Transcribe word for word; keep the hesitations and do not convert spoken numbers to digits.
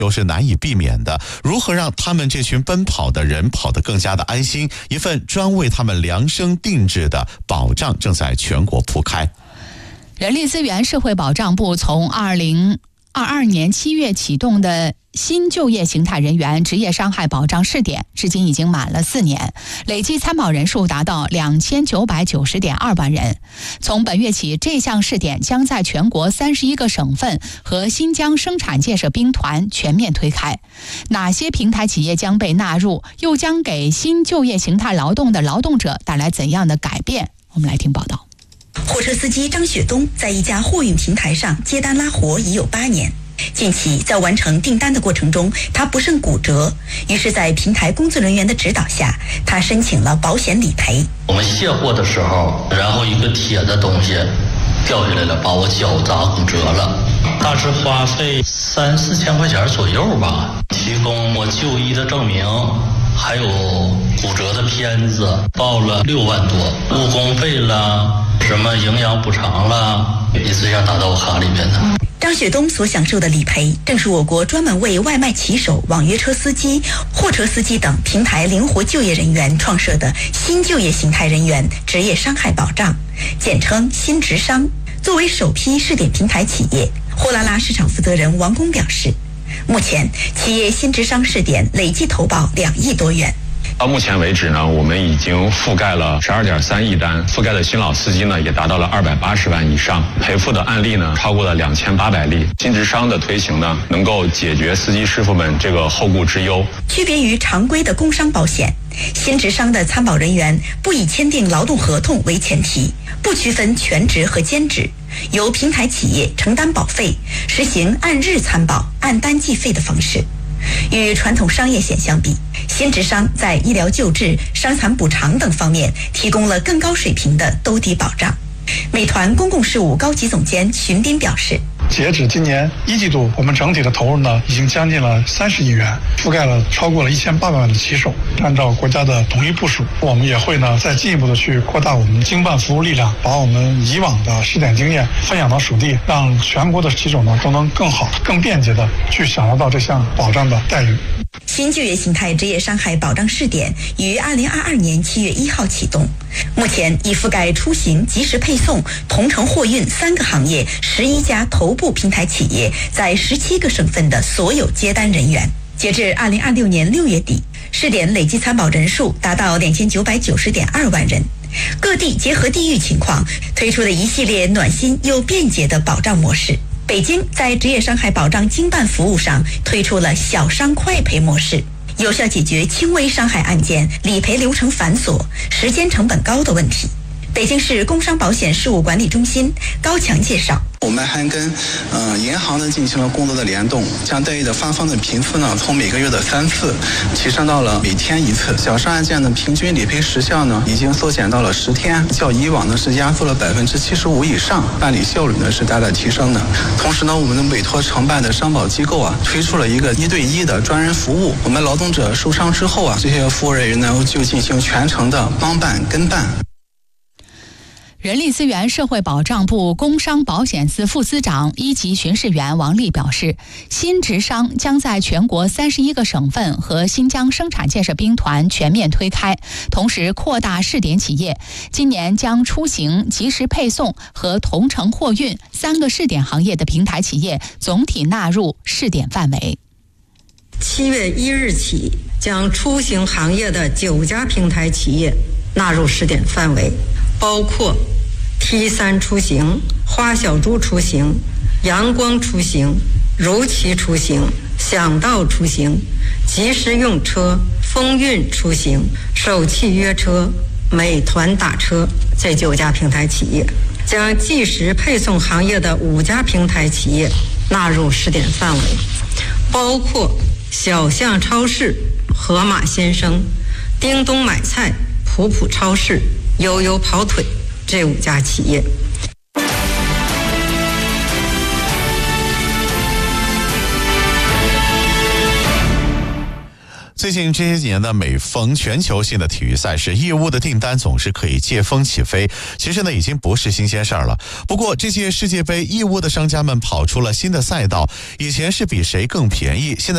又是难以避免的。如何让他们这群奔跑的人跑得更加的安心？一份专为他们量身定制的保障正在全国铺开。 人力资源社会保障部从二零二二年七月启动的新就业形态人员职业伤害保障试点，至今已经满了四年，累计参保人数达到两千九百九十点二万人。从本月起，这项试点将在全国三十一个省份和新疆生产建设兵团全面推开。哪些平台企业将被纳入，又将给新就业形态劳动的劳动者带来怎样的改变？我们来听报道。 货车司机张雪东在一家货运平台上接单拉活已有八年。近期在完成订单的过程中，他不慎骨折，于是在平台工作人员的指导下，他申请了保险理赔。 我们卸货的时候，然后一个铁的东西掉下来了，把我脚砸骨折了，大致花费三四千块钱左右吧，提供我就医的证明，还有骨折的片子，报了六万多，误工费了，什么营养补偿了，一次性打到我卡里边的。 张雪东所享受的理赔，正是我国专门为外卖骑手、网约车司机、货车司机等平台灵活就业人员创设的新就业形态人员职业伤害保障，简称新职伤。作为首批试点平台企业，货拉拉市场负责人王工表示，目前企业新职伤试点累计投保两亿多元。 到目前为止呢，我们已经覆盖了十二点三亿单，覆盖的新老司机呢也达到了二百八十万以上，赔付的案例呢超过了两千八百例。新职伤的推行呢，能够解决司机师傅们这个后顾之忧。 区别于常规的工伤保险，新职伤的参保人员不以签订劳动合同为前提，不区分全职和兼职，由平台企业承担保费，实行按日参保、按单计费的方式。与传统商业险相比，新职伤在医疗救治、伤残补偿等方面提供了更高水平的兜底保障。美团公共事务高级总监荀斌表示， 截止今年一季度，我们整体的投入呢，已经将近了三十亿元，覆盖了超过了一千八百万的骑手。按照国家的统一部署，我们也会呢再进一步的去扩大我们经办服务力量，把我们以往的试点经验分享到属地，让全国的骑手呢都能更好、更便捷的去享受到这项保障的待遇。 新就业形态职业伤害保障试点于二零二二年七月一号启动，目前已覆盖出行、即时配送、同城货运三个行业十一家头部平台企业在十七个省份的所有接单人员。截至二零二六年六月底，试点累计参保人数达到两千九百九十点二万人。各地结合地域情况推出了一系列暖心又便捷的保障模式。北京在职业伤害保障经办服务上推出了小伤快赔模式，有效解决轻微伤害案件理赔流程繁琐、时间成本高的问题。北京市工伤保险事务管理中心高强介绍， 我们还跟呃银行呢进行了工作的联动，将待遇的发放的频次呢从每个月的三次提升到了每天一次。小伤案件的平均理赔时效呢已经缩减到了十天，较以往呢是压缩了百分之七十五以上，办理效率呢是大大提升的。同时呢，我们的委托承办的商保机构啊推出了一个一对一的专人服务，我们劳动者受伤之后啊，这些服务人员呢就进行全程的帮办跟办。 人力资源社会保障部工伤保险司副司长、一级巡视员王丽表示，新职伤将在全国三十一个省份和新疆生产建设兵团全面推开，同时扩大试点企业。今年将出行、即时配送和同城货运三个试点行业的平台企业总体纳入试点范围。 七月一日起，将出行行业的九家平台企业纳入试点范围，包括 T 三 出行、花小猪出行、阳光出行、如期出行、想到出行、即时用车、风运出行、首汽约车、美团打车这九家平台企业，将即时配送行业的五家平台企业纳入试点范围，包括小象超市、盒马先生、叮咚买菜、普普超市、悠悠跑腿这五家企业。 最近这些年呢，每逢全球性的体育赛事，义乌的订单总是可以借风起飞。其实呢，已经不是新鲜事儿了。不过，这届世界杯，义乌的商家们跑出了新的赛道，以前是比谁更便宜，现在